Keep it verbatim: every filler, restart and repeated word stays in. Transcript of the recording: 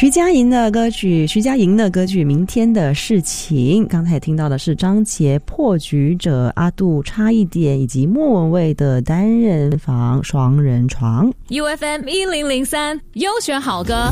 徐佳莹的歌曲，徐佳莹的歌曲《明天的事情》。刚才听到的是张杰破局者、阿杜差一点，以及莫文蔚的单人房双人床。 U F M 一零零三优选好歌。